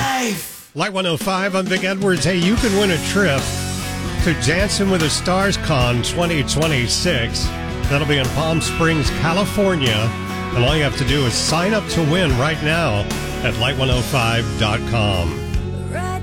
Light 105, I'm Vic Edwards. Hey, you can win a trip to Dancing with the Stars Con 2026. That'll be in Palm Springs, California. And all you have to do is sign up to win right now at light105.com. Right